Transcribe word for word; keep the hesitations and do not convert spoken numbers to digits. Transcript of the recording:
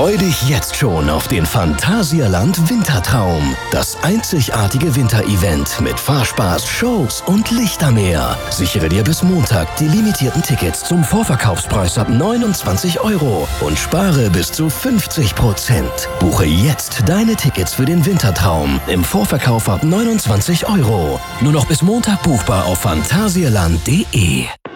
Freu dich jetzt schon auf den Phantasialand Wintertraum. Das einzigartige Winterevent mit Fahrspaß, Shows und Lichtermeer. Sichere dir bis Montag die limitierten Tickets zum Vorverkaufspreis ab neunundzwanzig Euro und spare bis zu fünfzig Prozent. Buche jetzt deine Tickets für den Wintertraum im Vorverkauf ab neunundzwanzig Euro. Nur noch bis Montag buchbar auf phantasialand punkt de.